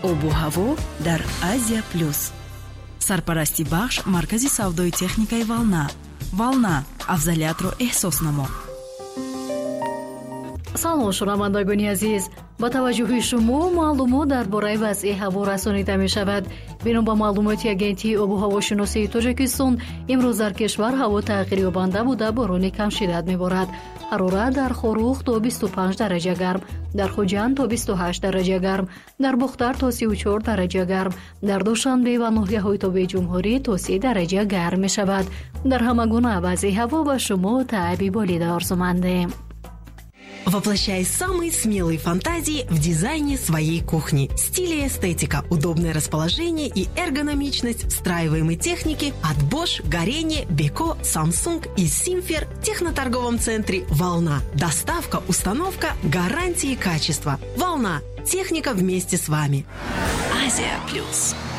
обу ҳаво дар Азия Плюс. Сарпарасти бахш маркази савдои техникаи Волна. Волна, афзалиятро эҳсос намо. салом шунавандагони азиз, ба таваҷҷуҳи шумо маълумот дар бораи вазъи ҳаво расонида мешавад. бино ба маълумоти агентии обу ҳавошиносии Тоҷикистон, имрӯз дар кишвар ҳаво тағйирёбанда буда борони камшиддат меборад. ҳарорат дар Хорух то 25 дараҷа гарм, дар Хуҷанд то 28 дараҷа гарм, дар Бухтар то 34 дараҷа гарм, дар Душанбе ва ноҳияҳои тобии Ҷумҳурӣ то 30 дараҷа гарм мешавад. дар ҳама гуна вазъи ҳаво ба шумо таъби болида орзумандем. Воплощай самые смелые фантазии в дизайне своей кухни. Стиль и эстетика, удобное расположение и эргономичность встраиваемой техники от Bosch, Горение, Beko, Samsung и Simfer в техноторговом центре «Волна». Доставка, установка, гарантии качества. «Волна». Техника вместе с вами. Азия Плюс.